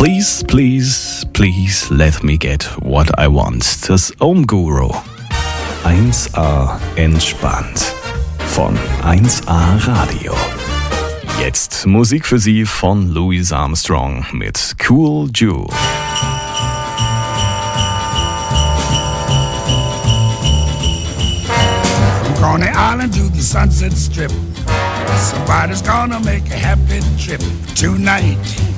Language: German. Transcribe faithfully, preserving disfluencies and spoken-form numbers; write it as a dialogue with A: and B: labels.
A: Please, please, please let me get what I want. Das Om Guru. eins a entspannt. Von eins a Radio. Jetzt Musik für Sie von Louis Armstrong mit Cool Jewel.
B: From Coney Island to the Sunset Strip, somebody's gonna make a happy trip tonight.